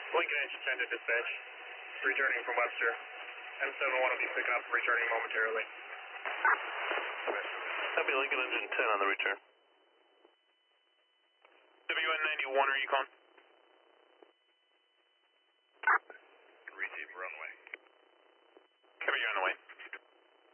Lincoln Engine 10 to dispatch. Returning from Webster. M71 will be picking up, returning momentarily. Copy Lincoln Engine 10 on the return. WN91, are you calling?